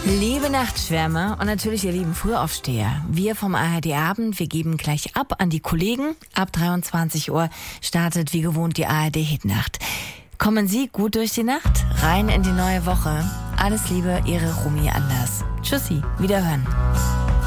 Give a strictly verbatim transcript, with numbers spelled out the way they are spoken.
Liebe Nachtschwärmer und natürlich ihr lieben Frühaufsteher. Wir vom A R D Abend, wir geben gleich ab an die Kollegen. Ab dreiundzwanzig Uhr startet wie gewohnt die A R D Hitnacht. Kommen Sie gut durch die Nacht, rein in die neue Woche. Alles Liebe, Ihre Rumi Anders. Tschüssi, wiederhören.